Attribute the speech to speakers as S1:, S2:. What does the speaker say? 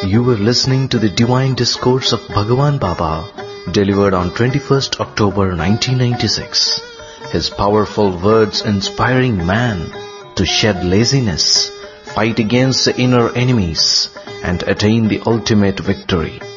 S1: You were listening to the Divine Discourse of Bhagavan Baba, delivered on 21st October 1996. His powerful words inspiring man to shed laziness, fight against the inner enemies, and attain the ultimate victory.